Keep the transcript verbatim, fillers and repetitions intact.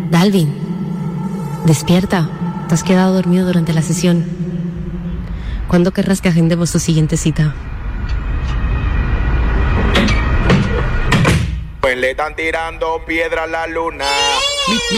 Dalvin, despierta. Te has quedado dormido durante la sesión. ¿Cuándo querrás que agendemos tu siguiente cita? Pues le están tirando piedra a la luna.